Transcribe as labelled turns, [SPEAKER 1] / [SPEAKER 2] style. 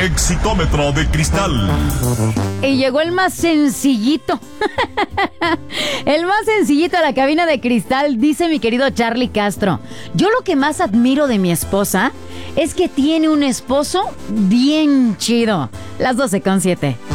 [SPEAKER 1] Exitómetro de cristal.
[SPEAKER 2] Y llegó el más sencillito. El más sencillito a la cabina de cristal, dice mi querido Charlie Castro. Yo lo que más admiro de mi esposa es que tiene un esposo bien chido. Las 12:07.